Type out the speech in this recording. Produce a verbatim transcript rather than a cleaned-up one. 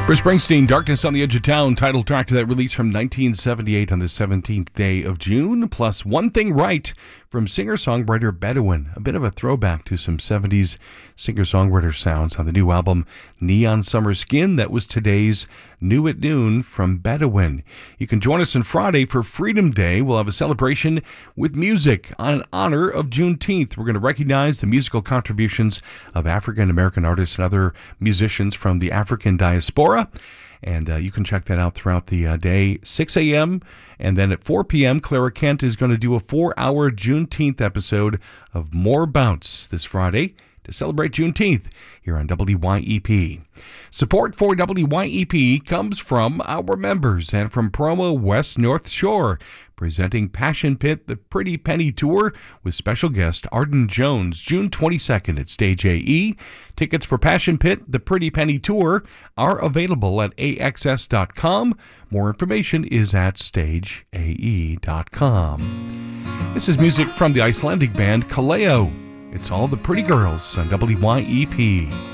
Bruce Springsteen, Darkness on the Edge of Town, title track to that release from nineteen seventy-eight on the seventeenth day of June, plus One Thing Right from singer-songwriter Bedouin, a bit of a throwback to some seventies singer-songwriter sounds on the new album Neon Summer Skin. That was today's New at Noon from Bedouin. You can join us on Friday for Freedom Day. We'll have a celebration with music in honor of Juneteenth. We're going to recognize the musical contributions of African-American artists and other musicians from the African diaspora. And uh, you can check that out throughout the uh, day, six a.m. And then at four p.m., Clara Kent is going to do a four-hour Juneteenth episode of More Bounce this Friday to celebrate Juneteenth here on W Y E P. Support for W Y E P comes from our members and from Promo West North Shore, presenting Passion Pit, the Pretty Penny Tour, with special guest Arden Jones, June twenty-second at Stage A E. Tickets for Passion Pit, the Pretty Penny Tour, are available at A X S dot com. More information is at stage A E dot com. This is music from the Icelandic band Kaleo. It's All the Pretty Girls on W Y E P.